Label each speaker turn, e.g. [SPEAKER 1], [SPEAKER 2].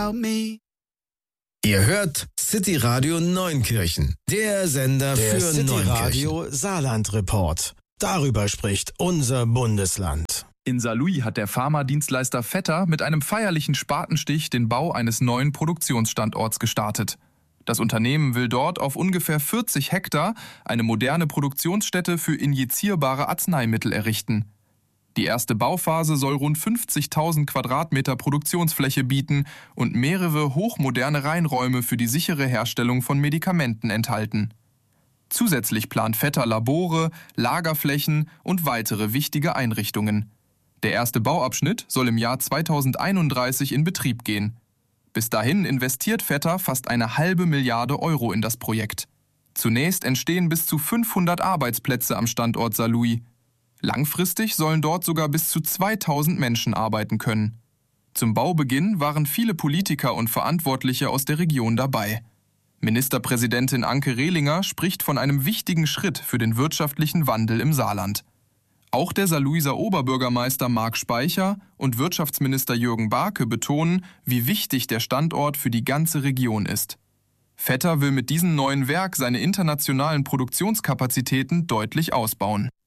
[SPEAKER 1] Ihr hört City Radio Neunkirchen, der Sender
[SPEAKER 2] Der
[SPEAKER 1] für
[SPEAKER 2] City
[SPEAKER 1] Neunkirchen.
[SPEAKER 2] Radio Saarland Report. Darüber spricht unser Bundesland.
[SPEAKER 3] In Saarlouis hat der Pharmadienstleister Vetter mit einem feierlichen Spatenstich den Bau eines neuen Produktionsstandorts gestartet. Das Unternehmen will dort auf ungefähr 40 Hektar eine moderne Produktionsstätte für injizierbare Arzneimittel errichten. Die erste Bauphase soll rund 50.000 Quadratmeter Produktionsfläche bieten und mehrere hochmoderne Reinräume für die sichere Herstellung von Medikamenten enthalten. Zusätzlich plant Vetter Labore, Lagerflächen und weitere wichtige Einrichtungen. Der erste Bauabschnitt soll im Jahr 2031 in Betrieb gehen. Bis dahin investiert Vetter fast 1,5 Milliarden Euro in das Projekt. Zunächst entstehen bis zu 500 Arbeitsplätze am Standort Saarlouis. Langfristig sollen dort sogar bis zu 2000 Menschen arbeiten können. Zum Baubeginn waren viele Politiker und Verantwortliche aus der Region dabei. Ministerpräsidentin Anke Rehlinger spricht von einem wichtigen Schritt für den wirtschaftlichen Wandel im Saarland. Auch der Saarlouiser Oberbürgermeister Marc Speicher und Wirtschaftsminister Jürgen Barke betonen, wie wichtig der Standort für die ganze Region ist. Vetter will mit diesem neuen Werk seine internationalen Produktionskapazitäten deutlich ausbauen.